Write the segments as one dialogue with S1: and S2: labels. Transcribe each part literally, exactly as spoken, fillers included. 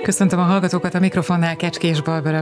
S1: Köszöntöm a hallgatókat, a mikrofonnál Kecskés Barbara.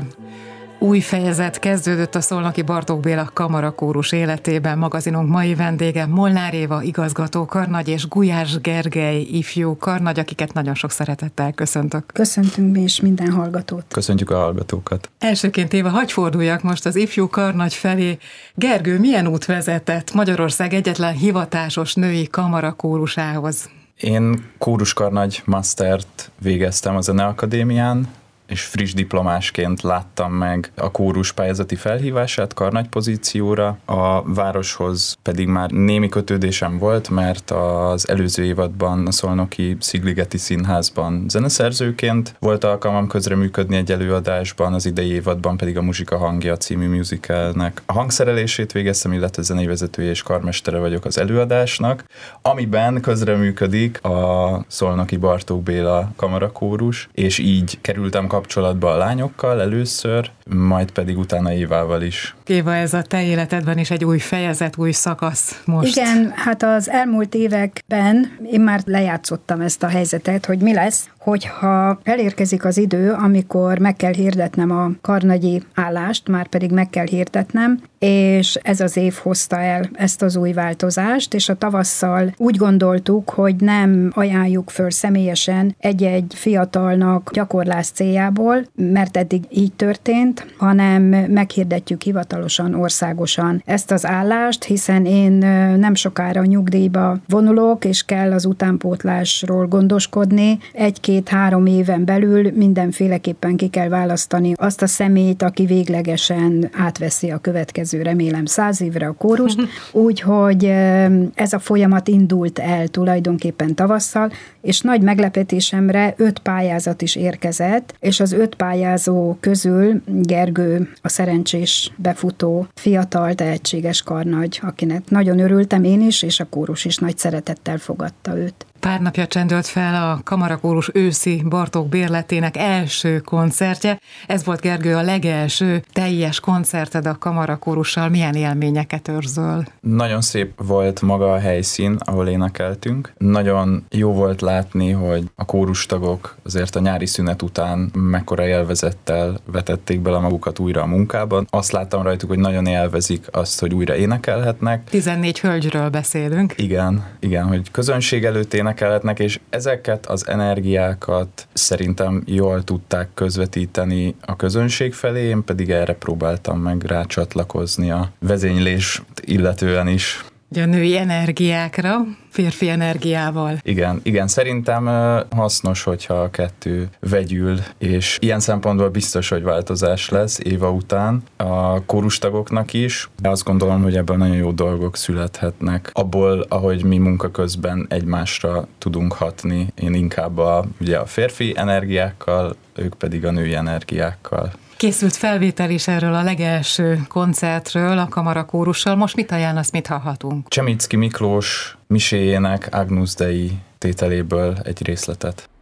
S1: Új fejezet kezdődött a szolnoki Bartók Béla kamarakórus életében. Magazinunk mai vendége Molnár Éva igazgató karnagy és Gulyás Gergely ifjú karnagy, akiket nagyon sok szeretettel köszöntök.
S2: Köszöntünk mi is minden hallgatót.
S3: Köszöntjük a hallgatókat.
S1: Elsőként Éva, hadd forduljak most az ifjú karnagy felé. Gergő, milyen út vezetett Magyarország egyetlen hivatásos női kamarakórusához?
S3: Én kóruskarnagy mastert végeztem a Zeneakadémián, és friss diplomásként láttam meg a kórus pályázati felhívását karnagy pozícióra, a városhoz pedig már némi kötődésem volt, mert az előző évadban a szolnoki Szigligeti Színházban zeneszerzőként volt alkalmam közreműködni egy előadásban, az idei évadban pedig a Muzsika hangja című musicalnek a hangszerelését végeztem, illetve zenévezetője és karmestere vagyok az előadásnak, amiben közreműködik a szolnoki Bartók Béla kamarakórus, és így kerültem kapcsolatba a lányokkal először, majd pedig utána Évával is.
S1: Éva, ez a te életedben is egy új fejezet, új szakasz most.
S2: Igen, hát az elmúlt években én már lejátszottam ezt a helyzetet, hogy mi lesz, hogyha elérkezik az idő, amikor meg kell hirdetnem a karnagyi állást, már pedig meg kell hirdetnem, és ez az év hozta el ezt az új változást, és a tavasszal úgy gondoltuk, hogy nem ajánljuk föl személyesen egy-egy fiatalnak gyakorlás céljából, mert eddig így történt, hanem meghirdetjük hivatalosan, országosan ezt az állást, hiszen én nem sokára nyugdíjba vonulok, és kell az utánpótlásról gondoskodni. Egy-két-három éven belül mindenféleképpen ki kell választani azt a személyt, aki véglegesen átveszi a következő, remélem, száz évre a kórust. Úgyhogy ez a folyamat indult el tulajdonképpen tavasszal, és nagy meglepetésemre öt pályázat is érkezett, és az öt pályázó közül Gergő a szerencsés befutó, fiatal, tehetséges karnagy, akinek nagyon örültem én is, és a kórus is nagy szeretettel fogadta őt.
S1: Pár napja csendült fel a kamarakórus őszi Bartók bérletének első koncertje. Ez volt, Gergő, a legelső teljes koncerted a kamarakórussal. Milyen élményeket őrzöl?
S3: Nagyon szép volt maga a helyszín, ahol énekeltünk. Nagyon jó volt látni, hogy a kórustagok azért a nyári szünet után mekkora élvezettel vetették bele magukat újra a munkában. Azt láttam rajtuk, hogy nagyon élvezik azt, hogy újra énekelhetnek.
S1: tizennégy hölgyről beszélünk.
S3: Igen, igen, hogy közönség előtt énekelhetnek, és ezeket az energiákat szerintem jól tudták közvetíteni a közönség felé, én pedig erre próbáltam meg rácsatlakozni a vezénylést illetően is.
S1: Ugye a női energiákra, férfi energiával.
S3: Igen, igen, szerintem hasznos, hogyha a kettő vegyül, és ilyen szempontból biztos, hogy változás lesz Éva után a kórustagoknak is. De azt gondolom, hogy ebből nagyon jó dolgok születhetnek. Abból, ahogy mi munka közben egymásra tudunk hatni, én inkább a, ugye a férfi energiákkal, ők pedig a női energiákkal.
S1: Készült felvétel is erről a legelső koncertről a kamarakórussal. Most mit ajánlasz, mit hallhatunk?
S3: Csemicki Miklós miséjének Agnus Dei tételéből egy részletet.